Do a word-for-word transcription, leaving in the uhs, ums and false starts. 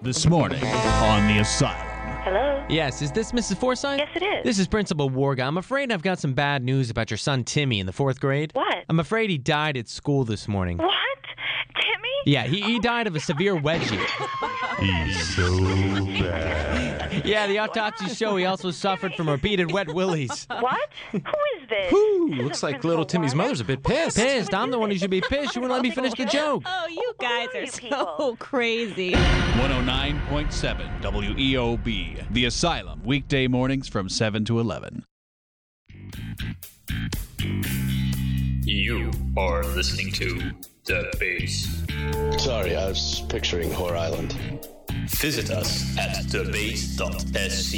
This morning on The Asylum. Hello? Yes, is this Missus Forsythe? Yes, it is. This is Principal Warga. I'm afraid I've got some bad news about your son Timmy in the fourth grade. What? I'm afraid he died at school this morning. What? Timmy? Yeah, he, he died of a severe wedgie. He's so bad. Yeah, the autopsy show he also suffered from repeated wet willies. What? Who is this? Ooh, This looks isn't like Principal little Timmy's Warga. mother's a bit pissed. Pissed. I'm the one who should be pissed. You wouldn't let me finish the joke. Oh, you Who guys are are you so people? crazy. one oh nine point seven W E O B. The Asylum. Weekday mornings from seven to eleven. You are listening to The Base. Sorry, I was picturing Whore Island. Visit us at the base dot s c.